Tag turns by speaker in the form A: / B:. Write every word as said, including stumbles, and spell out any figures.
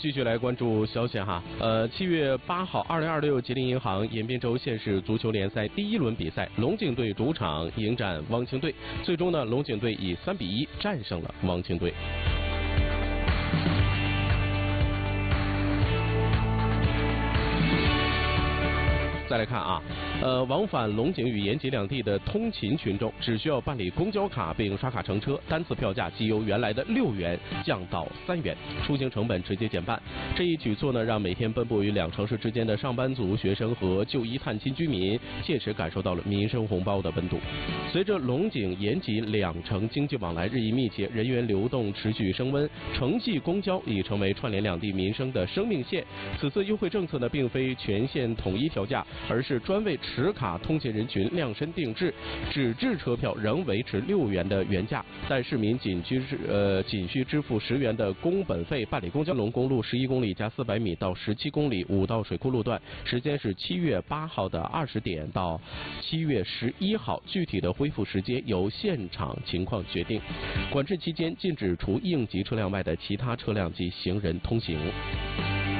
A: 继续来关注消息哈，呃，七月八号，二零二六吉林银行延边州县市足球联赛第一轮比赛，龙井队主场迎战汪清队，最终呢，龙井队以三比一战胜了汪清队。再来看啊，呃，往返龙井与延吉两地的通勤群众只需要办理公交卡并刷卡乘车，单次票价即由原来的六元降到三元，出行成本直接减半。这一举措呢，让每天奔波于两城市之间的上班族、学生和就医探亲居民切实感受到了民生红包的温度。随着龙井、延吉两城经济往来日益密切，人员流动持续升温，城际公交已成为串联两地民生的生命线。此次优惠政策呢，并非全线统一调价，而是专为持卡通勤人群量身定制，纸质车票仍维持六元的原价，但市民仅需呃仅需支付十元的工本费办理公交。龙公路十一公里加四百米到十七公里五道水库路段，时间是七月八号的二十点到七月十一号，具体的恢复时间由现场情况决定。管制期间禁止除应急车辆外的其他车辆及行人通行。